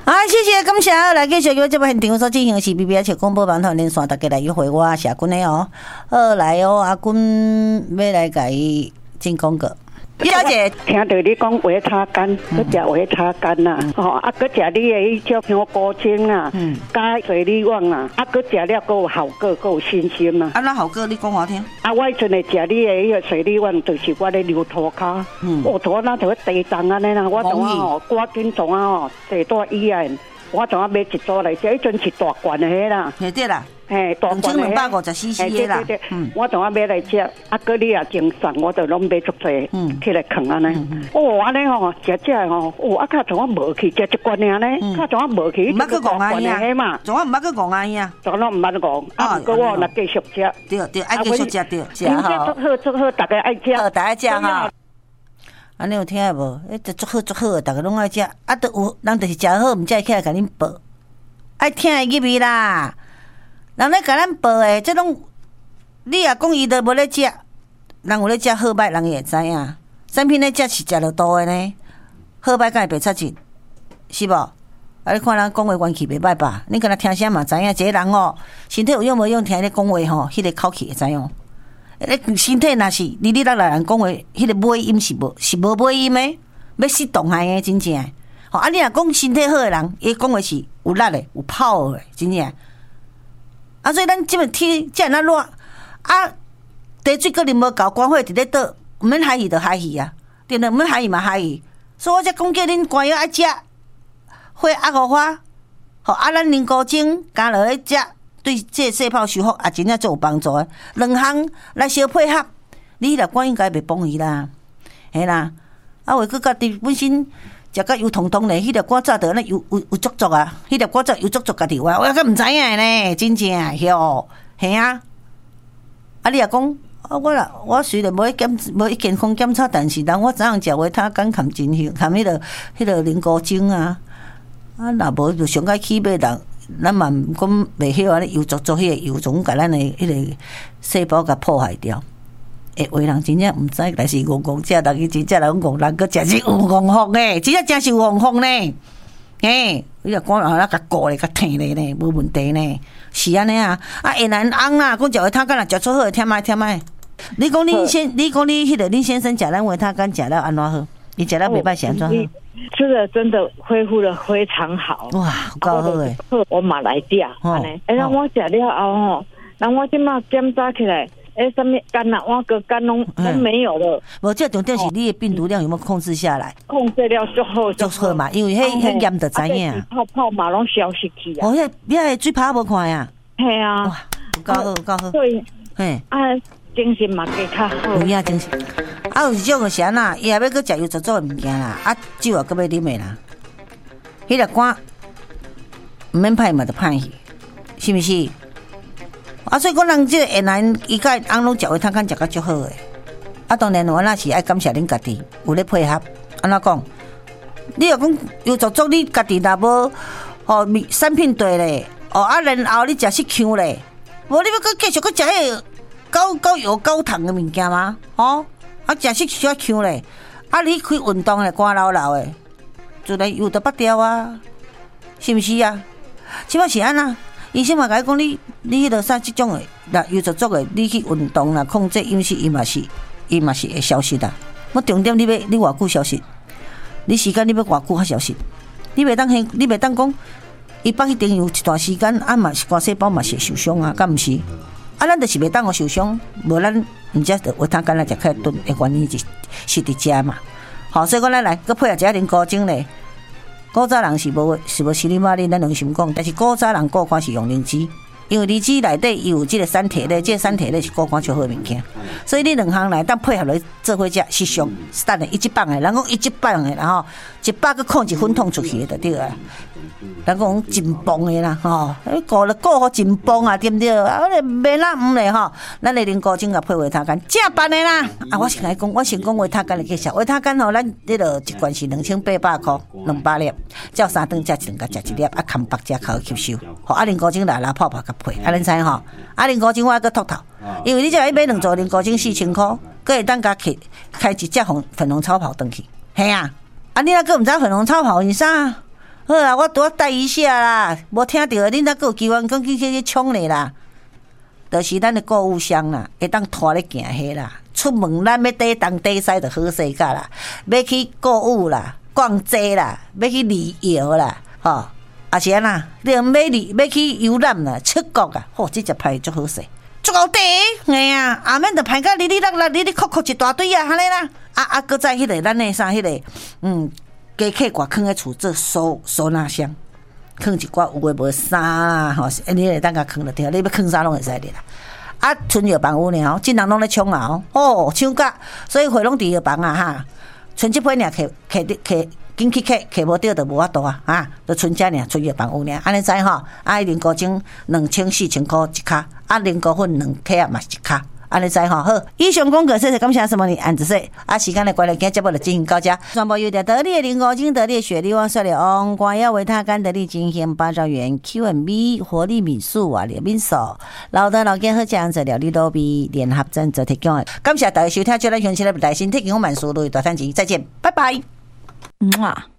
好，谢谢，感谢来继续叫这边现场所进行的是 BBS 广播网台连线，大家来约会我社君的哦。好来哦，阿君要来甲伊进广告。李小姐， 听到你讲维他干，佮食维他干呐，吼啊，佮食你的迄种香菇精啊，加水利旺啊，啊，佮食了佮有效果，佮有信心啊。 啊，那好哥，你讲我听。 啊，我迄阵会食你的迄个水利旺，就是我咧留涂骹，涂那就地重安尼啦，我怎啊吼，赶紧怎啊吼，地大医院，我怎啊买一组来食，迄阵是大罐的迄啦。 对对啦。 嘿，大罐的 ，2250cc 的啦。 对，我同我买来食，啊，佮你也精送，我就拢买足济，起来放安尼。哦，安尼吼，食食吼，哦，啊，较从我无去，食一罐尔呢，较从我无去， 毋捌去讲安尼嘛， 从我毋捌去讲安尼啊， 从拢毋捌讲，啊，不过我若继续食， 对，爱继续食对， 食好，足好，大家爱食， 大家食哈。安尼有听无？这足好的，大家拢爱食，啊，都有人就是食好，毋才会起来甲恁报，爱听会入去啦。人咧甲咱报诶，即拢你若讲伊都无咧食，人有咧食好歹，人伊会知影。产品咧食是食落肚诶呢，好歹敢会白插钱，是无？啊，你看人讲话元气袂歹吧？你敢若听声嘛知影，一个人哦，身体有用无用，听你讲话吼，迄个口气会知影。你身体若是哩哩啦啦人讲话，迄个尾音是无尾音诶，要失动害诶，真正。吼，啊，你若讲身体好诶人，伊讲话是有力诶，有power诶，真正。啊，所以咱即么天遮那热啊，茶水个啉无够，关火伫咧倒，毋免嗨去就嗨去啊，对了，毋免嗨去嘛嗨去。所以我才讲叫恁关药爱食，火压互花，吼啊，咱凝固精加落去食，对这细胞修复也真正最有帮助诶。两项来相配合，你迄个管应该袂崩伊啦，嘿啦。啊，话佮家己本身。食甲油彤彤咧，迄粒果早着那油足足啊，迄粒果早油足足家己我还毋知影呢，真正哟，系啊。啊，你若讲啊，我虽然无健康检查，但是我早上食维他甘含真香，含迄个凝固精啊。啊，若无就上爱起码人，咱嘛毋讲袂晓安尼油足足，迄个油总甲咱的迄个细胞甲破坏掉。诶，有人真正毋知，但是戆戆食，人伊真正人戆人，佮真是有戆风诶，真正真是有戆风呢。嘿，你若讲啊，甲顾咧，甲疼咧呢，无问题呢，是安尼啊。啊，下南翁啦，讲食维他干啦，食出好，忝爱。你讲你迄个恁先生食咱维他干食了安怎好？伊食了袂歹是安怎好？ 吃的真的恢复的非常好。 哇，够好诶！ 我嘛来食，安尼。然后我食了后吼，然后我即马检查起来。什么肝啊，我个肝拢没有了。 无，这重点是你的病毒量有没有控制下来？ 控制了就好嘛，因为迄严就知影。 泡嘛拢消失去啊。 哦，你水泡无看呀？ 系啊。 哇，够好。 对。 嘿。 啊，精神嘛加较好。 有影精神。啊，有一种个是安那，伊也要去食油足足的物件啦，啊，酒也搁要啉的啦。迄个肝毋免歹嘛，就歹去，是毋是？啊，所以讲人这个越南伊甲翁拢食维他干食甲足好诶。啊，当然我那是爱感谢恁家己有咧配合。安怎讲？你若讲油足足，你家己若无哦产品对咧，哦啊然后你食10箱咧，无你要搁继续搁食迄个高油高糖诶物件吗？哦，啊食10箱咧，啊你开运动咧，肝流流诶，自然油就拔掉啊，是毋是啊？即摆是安那？医生嘛甲伊讲，你迄落啥即种诶，若油足足诶，你去运动啦，控制饮食，伊嘛是会消失啦。我重点你偌久消失？你时间你要偌久较消失？你袂当讲，伊放去电油一段时间，啊嘛是肝细胞嘛是受伤啊，敢毋是？啊，咱就是袂当互受伤，无咱毋则就维他干来食较顿诶原因是伫遮嘛。好，所以讲咱来，佮配合一下啉高精咧。古早人是无西里马林，咱良心讲，但是古早人顾肝是用灵芝，因为灵芝内底伊有即个产体咧，即个产体咧是顾肝最好的物件，所以你两项来当配合来做伙食，实上等下100磅的，人讲100磅的，然后100个控1分痛出去的就对了。人讲真棒的啦，吼，顾好真棒啊，对不对？啊，免啦，唔咧吼，咱来啉高精甲配维他干，正办的啦。啊，我先来讲，维他干的介绍，维他干吼，咱迄落一罐是2800块，200粒，照3顿食1顿，食1粒，啊，空白食口吸收。好，啊，啉高精来泡甲配，啊，恁知吼？啊，啉高精我还搁秃头，因为你只要买2组啉高精4000块，搁会当甲开一只粉红超跑转去，系啊。啊，你若搁毋知粉红超跑是啥？ 好啦，我拄带一下啦，无听到恁还有机会讲去冲咧啦。就是咱的购物箱啦，会当拖咧行迄啦。出门咱要底东底西就好势个啦，要去购物啦、逛街啦、要去旅游啦，吼，啊是安那，你要去游览啦、出国啊，吼，这只牌足好势，足够地，嘿啊，后面就排到哩扣一大堆啊，安尼啦，搁在迄个咱的啥迄个，加客挂放喺厝做收纳箱。放一寡有诶无衫啦，吼，你会当甲放落去，你要放啥拢会使哩啦。啊，春药房有呢，真人拢咧冲啊，哦，抢甲，所以会拢伫药房啊哈。剩即批尔，紧去摕无着就无法度啊，就剩遮尔，春药房有呢，安尼知吼？啊，零膏精2400块一卡，啊，零膏粉2克嘛一卡。安尼知吼好，以上讲过，谢谢感谢什么你按子说啊，时间的关系，今日节目就进行到这。全部有得力的零五精、得力的雪莉、旺帅的翁、光耀维他甘得力金鲜8兆元 Q&B 活力米素啊，联名手老的老健好酱子料理罗比联合赞助提供的，感谢大家收听，就来乡亲的台身体健康万事如意大赚钱，再见，拜拜。